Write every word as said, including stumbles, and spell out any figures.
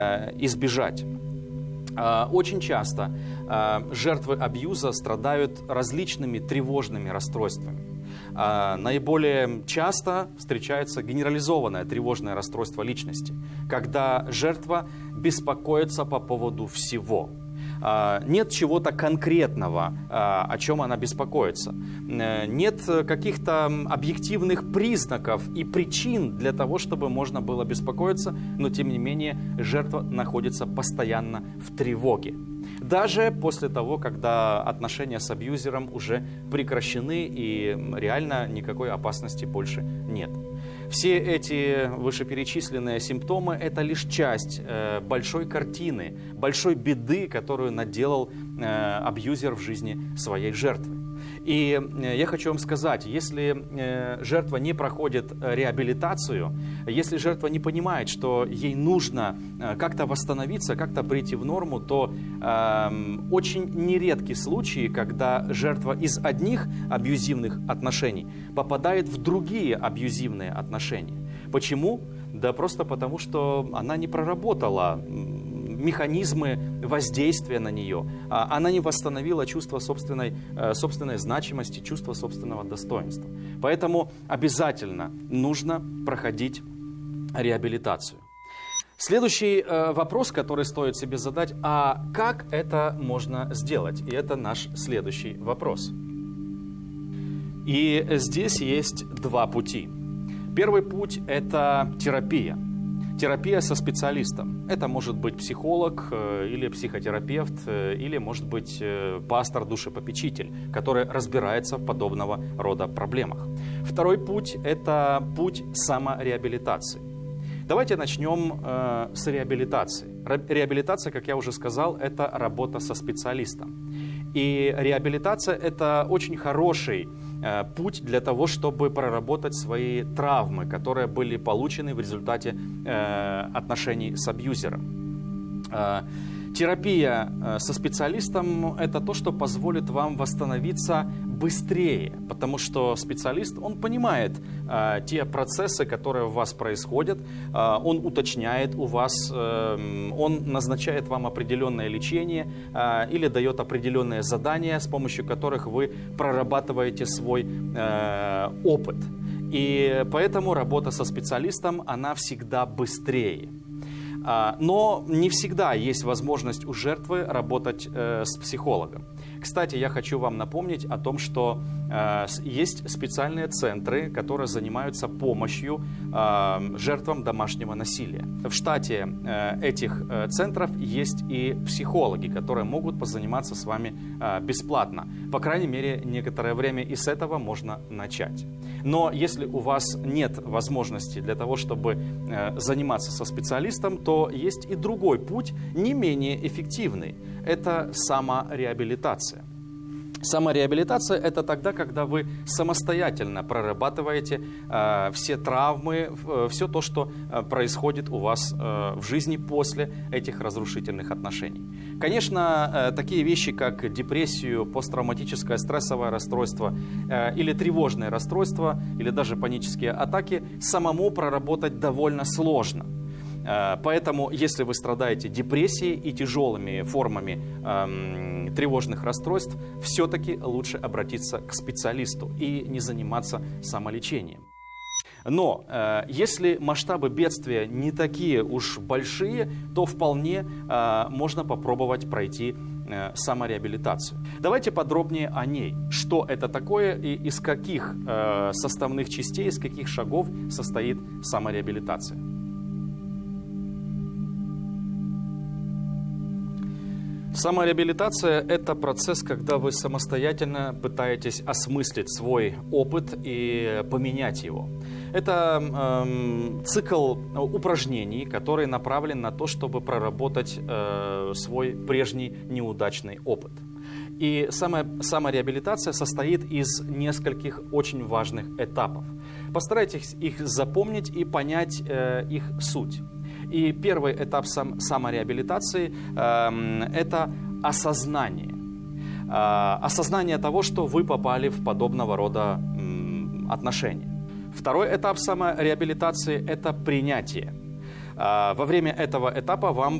избежать. Очень часто жертвы абьюза страдают различными тревожными расстройствами. Наиболее часто встречается генерализованное тревожное расстройство личности, когда жертва беспокоится по поводу всего. Нет чего-то конкретного, о чем она беспокоится. Нет каких-то объективных признаков и причин для того, чтобы можно было беспокоиться, но тем не менее жертва находится постоянно в тревоге. Даже после того, когда отношения с абьюзером уже прекращены и реально никакой опасности больше нет. Все эти вышеперечисленные симптомы – это лишь часть э, большой картины, большой беды, которую наделал э, абьюзер в жизни своей жертвы. И э, я хочу вам сказать, если э, жертва не проходит реабилитацию, если жертва не понимает, что ей нужно э, как-то восстановиться, как-то прийти в норму, то э, очень нередки случаи, когда жертва из одних абьюзивных отношений попадает в другие абьюзивные отношения. Почему? Да просто потому, что она не проработала механизмы воздействия на нее. Она не восстановила чувство собственной, собственной значимости, чувство собственного достоинства. Поэтому обязательно нужно проходить реабилитацию. Следующий вопрос, который стоит себе задать, а как это можно сделать? И это наш следующий вопрос. И здесь есть два пути. Первый путь – это терапия. Терапия со специалистом. Это может быть психолог или психотерапевт, или может быть пастор-душепопечитель, который разбирается в подобного рода проблемах. Второй путь – это путь самореабилитации. Давайте начнем э, с реабилитации. Реабилитация, как я уже сказал, это работа со специалистом. И реабилитация – это очень хороший э, путь для того, чтобы проработать свои травмы, которые были получены в результате э, отношений с абьюзером. Э, терапия э, со специалистом – это то, что позволит вам восстановиться быстрее, потому что специалист, он понимает э, те процессы, которые у вас происходят, э, он уточняет у вас, э, он назначает вам определенное лечение э, или дает определенные задания, с помощью которых вы прорабатываете свой э, опыт. И поэтому работа со специалистом, она всегда быстрее. Но не всегда есть возможность у жертвы работать э, с психологом. Кстати, я хочу вам напомнить о том, что э, есть специальные центры, которые занимаются помощью э, жертвам домашнего насилия. В штате э, этих э, центров есть и психологи, которые могут позаниматься с вами э, бесплатно. По крайней мере, некоторое время и с этого можно начать. Но если у вас нет возможности для того, чтобы э, заниматься со специалистом, то есть и другой путь, не менее эффективный. Это самореабилитация. Самореабилитация – это тогда, когда вы самостоятельно прорабатываете э, все травмы, э, все то, что э, происходит у вас э, в жизни после этих разрушительных отношений. Конечно, э, такие вещи, как депрессию, посттравматическое стрессовое расстройство э, или тревожное расстройство, или даже панические атаки, самому проработать довольно сложно. Поэтому, если вы страдаете депрессией и тяжелыми формами эм, тревожных расстройств, все-таки лучше обратиться к специалисту и не заниматься самолечением. Но э, если масштабы бедствия не такие уж большие, то вполне э, можно попробовать пройти э, самореабилитацию. Давайте подробнее о ней. Что это такое и из каких э, составных частей, из каких шагов состоит самореабилитация. Самореабилитация – это процесс, когда вы самостоятельно пытаетесь осмыслить свой опыт и поменять его. Это э, цикл упражнений, который направлен на то, чтобы проработать э, свой прежний неудачный опыт. И самая, самореабилитация состоит из нескольких очень важных этапов. Постарайтесь их запомнить и понять э, их суть. И первый этап сам, самореабилитации э, – это осознание. Э, осознание того, что вы попали в подобного рода э, отношения. Второй этап самореабилитации – это принятие. Во время этого этапа вам